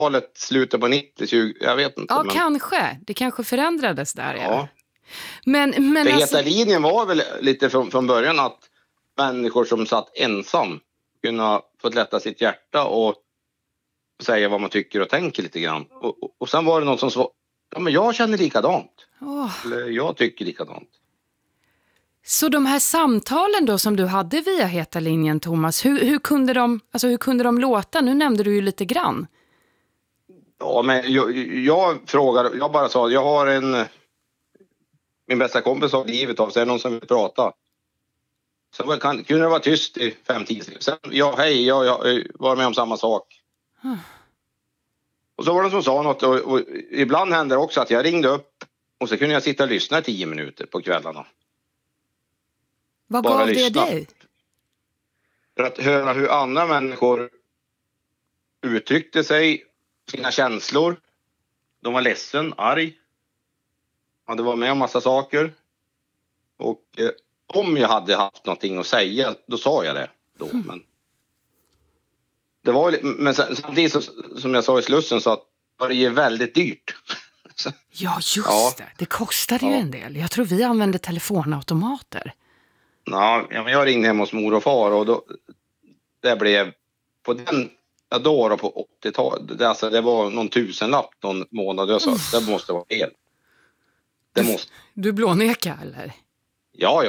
80-talet, slutet på 90, 20, jag vet inte. Ja, men kanske. Det kanske förändrades där. Ja. Men För alltså... Heta linjen var väl lite från början att människor som satt ensam kunna få lätta sitt hjärta och säga vad man tycker och tänker lite grann. Och sen var det någon som sa, ja men jag känner likadant. Eller jag tycker likadant. Så de här samtalen då som du hade via Heta linjen, Thomas, hur kunde de låta? Nu nämnde du ju lite grann. Ja, men jag frågade, jag bara sa, jag har min bästa kompis av livet av sig, någon som vill prata. Så kunde det vara tyst i 5-10 sekunder. Sen, jag var med om samma sak. Och så var det som sa något, och ibland hände det också att jag ringde upp och så kunde jag sitta och lyssna i 10 minuter på kvällarna. Vad gav det dig? För att höra hur andra människor uttryckte sig, sina känslor. De var ledsen, arg. Det var med om massa saker. Och om jag hade haft någonting att säga, då sa jag det då. Men det var, men samtidigt som jag sa i Slussen, så att var det ju väldigt dyrt. Ja, just det. Det kostade ju en del. Jag tror vi använde telefonautomater. Ja, men jag ringde hem hos mor och far och då, det blev på den då på 80-talet. Alltså, det var någon tusenlapp någon månad. Jag sa, det måste vara fel. Det måste. Du blåneka eller? Ja.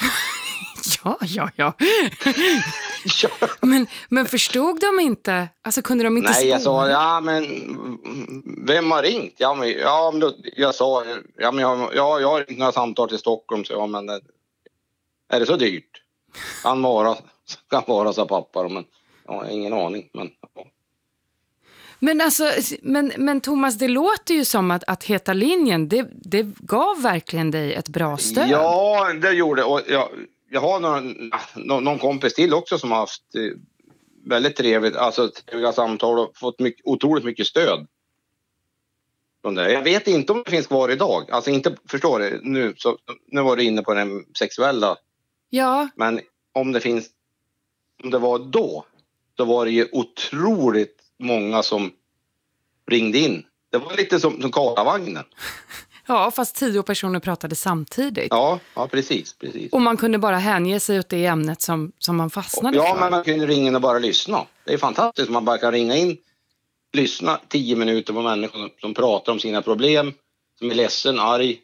Ja. Men förstod de inte? Alltså kunde de inte spåra? Nej, jag sa, ja men vem har ringt? Jag sa, jag har ringt några samtal till Stockholm, så ja, men är det så dyrt? Kan vara, sa pappa, men jag har ingen aning. Men Thomas, det låter ju som att Heta linjen, det gav verkligen dig ett bra stöd. Ja, det gjorde. Och jag har någon kompis till också som har haft väldigt trevliga samtal och fått otroligt mycket stöd från det. Jag vet inte om det finns kvar idag. Alltså inte, förstår du, nu var du inne på den sexuella. Ja. Men om det var då var det ju otroligt många som ringde in. Det var lite som Karlavagnen. Ja, fast 10 personer pratade samtidigt. Ja, precis. Och man kunde bara hänge sig åt det ämnet som man fastnade för. Ja, men man kunde ringa in och bara lyssna. Det är fantastiskt. Man bara kan ringa in, lyssna 10 minuter på människor som pratar om sina problem, som är ledsen, arg.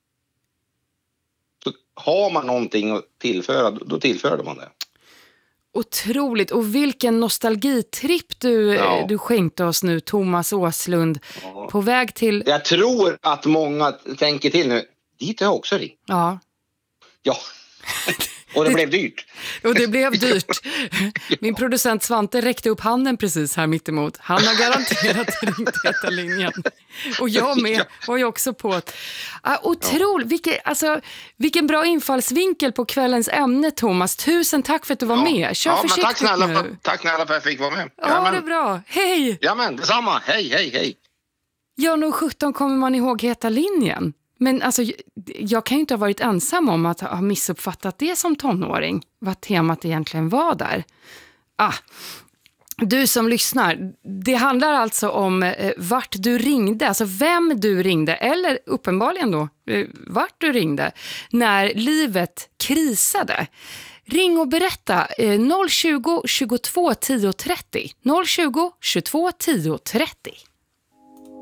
Så har man någonting att tillföra, då tillför man det. Otroligt. Och vilken nostalgitripp du skänkte oss nu, Thomas Åslund. Ja. På väg till... Jag tror att många tänker till nu. Dit har jag också ringt. Ja. Och det blev dyrt. Och det blev dyrt. Min producent Svante räckte upp handen precis här mitt emot. Han har garanterat ringt Heta linjen. Och jag med var ju också på att... Otroligt. Vilken bra infallsvinkel på kvällens ämne, Thomas. Tusen tack för att du var med. Kör försiktigt nu. Tack snälla för att jag fick vara med. Ja, det är bra. Hej! Ja, men detsamma. Hej. Ja, nog 17 kommer man ihåg Heta linjen. Men alltså, jag kan ju inte ha varit ensam om att ha missuppfattat det som tonåring. Vad temat egentligen var där. Du som lyssnar, det handlar alltså om vart du ringde. Alltså vem du ringde, eller uppenbarligen då vart du ringde när livet krisade. Ring och berätta 020 22 10 30. 020 22 10 30.